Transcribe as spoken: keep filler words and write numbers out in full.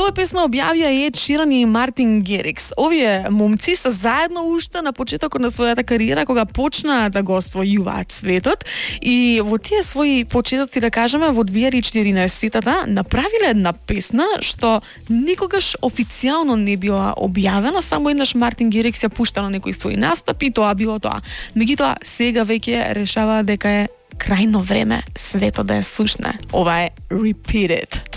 Оваа песна објавија Ед Ширан и Мартин Герикс. Овие момци се заедно уште на почетокот на својата кариера, кога почнаа да го освојуваат светот, и во тие своји почетоци, да кажеме, во две илјади и четиринаесетта направиле една песна што никогаш официјално не била објавена, само еднаш Мартин Герикс ја пушта на некои своји настапи, тоа било тоа. Меѓутоа, сега веќе решава дека е крајно време светот да ја слушне. Ова е Repeat It.